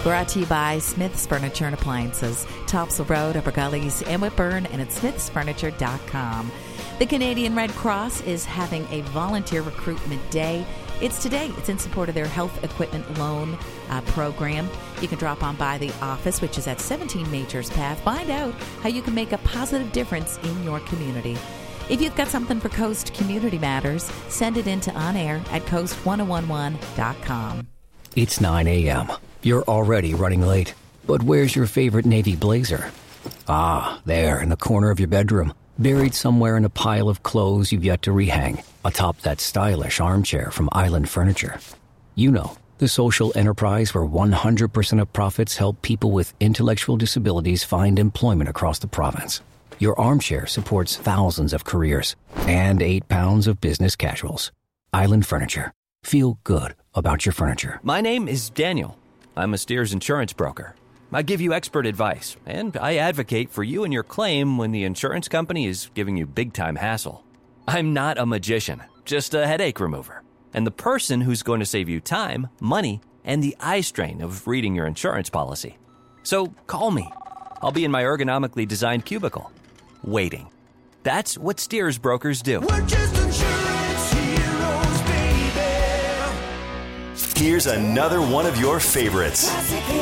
Brought to you by Smith's Furniture and Appliances, Topsail Road, Upper Gullies, and Whitburn, and at smithsfurniture.com. The Canadian Red Cross is having a volunteer recruitment day. It's today. It's in support of their health equipment loan program. You can drop on by the office, which is at 17 Majors Path. Find out how you can make a positive difference in your community. If you've got something for Coast Community Matters, send it in to onair@coast1011.com. It's 9 a.m. You're already running late. But where's your favorite navy blazer? Ah, there in the corner of your bedroom, buried somewhere in a pile of clothes you've yet to rehang, atop that stylish armchair from Island Furniture. You know, the social enterprise where 100% of profits help people with intellectual disabilities find employment across the province. Your armchair supports thousands of careers and 8 pounds of business casuals. Island Furniture. Feel good about your furniture. My name is Daniel. I'm a Steers insurance broker. I give you expert advice, and I advocate for you and your claim when the insurance company is giving you big-time hassle. I'm not a magician, just a headache remover, and the person who's going to save you time, money, and the eye strain of reading your insurance policy. So call me. I'll be in my ergonomically designed cubicle, waiting. That's what Steers brokers do. We're just insurance heroes, baby. Here's another one of your favorites.